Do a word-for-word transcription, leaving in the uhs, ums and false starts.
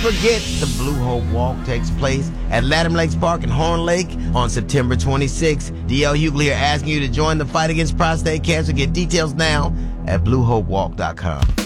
forget the Blue Hope Walk takes place at Latham Lakes Park in Horn Lake on September twenty-sixth. D L Hughley here asking you to join the fight against prostate cancer. Get details now at blue hope walk dot com.